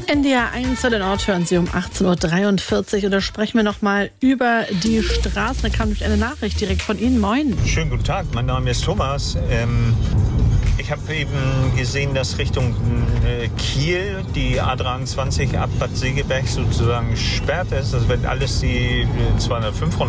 NDR 1 zu den Ort hören Sie um 18.43 Uhr. Und da sprechen wir nochmal über die Straßen. Da kam nämlich eine Nachricht direkt von Ihnen. Moin. Schönen guten Tag, mein Name ist Thomas. Ich habe eben gesehen, dass Richtung Kiel die A23 ab Bad Segeberg sozusagen gesperrt ist. Das wird alles die 200, 500